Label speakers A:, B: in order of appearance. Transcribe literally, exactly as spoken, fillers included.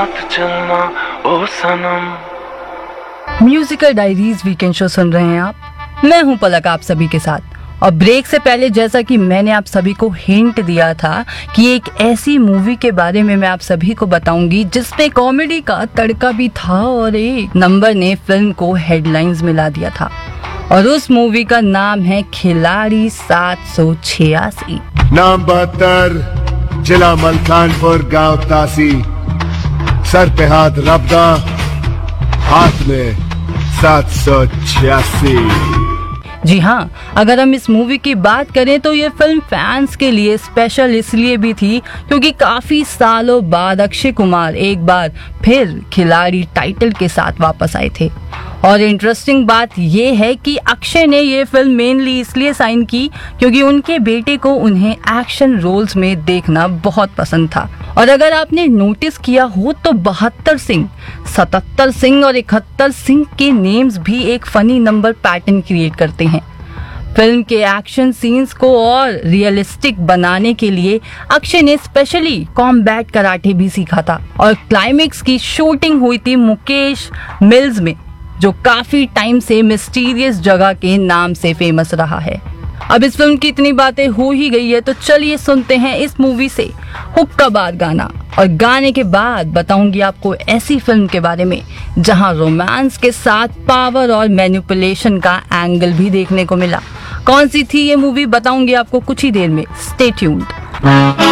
A: साथ चलना ओ सनम।
B: Musical diaries weekend show सुन रहे हैं आप। मैं हूं पलक आप सभी के साथ। और ब्रेक से पहले जैसा कि मैंने आप सभी को हिंट दिया था कि एक ऐसी मूवी के बारे में मैं आप सभी को बताऊंगी जिसमें कॉमेडी का तड़का भी था और एक नंबर ने फिल्म को हेडलाइंस मिला दिया था। और उस मूवी का नाम है खिलाड़ी सात सौ छियासी।
C: नाम बहत्तर, जिला मलकानपुर, गांव तासी, सर पे हाथ रबदा, हाथ में सात सौ छियासी।
B: जी हाँ, अगर हम इस मूवी की बात करें तो ये फिल्म फैंस के लिए स्पेशल इसलिए भी थी क्योंकि काफी सालों बाद अक्षय कुमार एक बार फिर खिलाड़ी टाइटल के साथ वापस आए थे। और इंटरेस्टिंग बात ये है कि अक्षय ने ये फिल्म मेनली इसलिए साइन की क्योंकि उनके बेटे को उन्हें एक्शन रोल्स में देखना बहुत पसंद था। और अगर आपने नोटिस किया हो तो बहत्तर सिंह, सतहत्तर सिंह और इकहत्तर सिंह के नेम्स भी एक फनी नंबर पैटर्न क्रिएट करते हैं। फिल्म के एक्शन सीन्स को और रियलिस्टिक बनाने के लिए अक्षय ने स्पेशली कॉम्बैट कराटे भी सीखा था। और क्लाइमेक्स की शूटिंग हुई थी मुकेश मिल्स में, जो काफी टाइम से मिस्टीरियस जगह के नाम से फेमस रहा है। अब इस फिल्म की इतनी बातें हो ही गई है तो चलिए सुनते हैं इस मूवी से हुक्काबाज गाना। और गाने के बाद बताऊंगी आपको ऐसी फिल्म के बारे में जहां रोमांस के साथ पावर और मैनिपुलेशन का एंगल भी देखने को मिला। कौन सी थी ये मूवी बताऊंगी आपको कुछ ही देर में। Stay tuned.